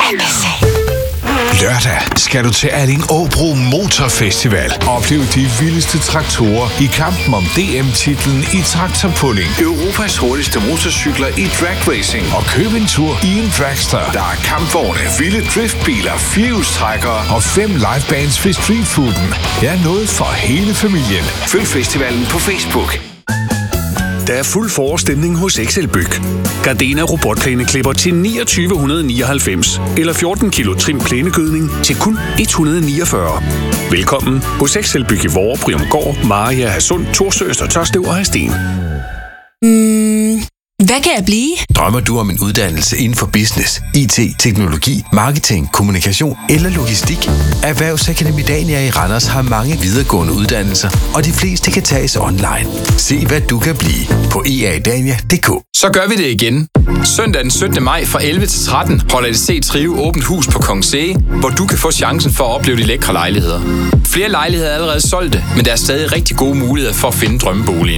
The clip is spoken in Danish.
Lørdag skal du til Alling-Åbro Motorfestival. Oplev de vildeste traktorer i kampen om DM-titlen i traktorpulling. Europas hurtigste motorcykler i drag racing. Og køb en tur i en dragster. Der er kampvogne, vilde driftbiler, firehjulstrækkere og 5 livebands ved streetfooden. Der er noget for hele familien. Følg festivalen på Facebook. Der er fuld forårsstemning hos XL Byg. Gardena robotplæneklipper til 2999 eller 14 kilo trim plænegødning til kun 149. Velkommen hos XL Byg i Vorre, Bryumgård, Maria, Hadsund, Thorsø, Tørslev og Hadsten. Hvad kan jeg blive? Drømmer du om en uddannelse inden for business, IT, teknologi, marketing, kommunikation eller logistik? Erhvervsakademi Dania i Randers har mange videregående uddannelser, og de fleste kan tages online. Se hvad du kan blive på eadania.dk. Så gør vi det igen. Søndag den 17. maj fra 11 til 13 holder ADC Trio åbent hus på Kongssæge, hvor du kan få chancen for at opleve de lækre lejligheder. Flere lejligheder er allerede solgte, men der er stadig rigtig gode muligheder for at finde drømmeboligen.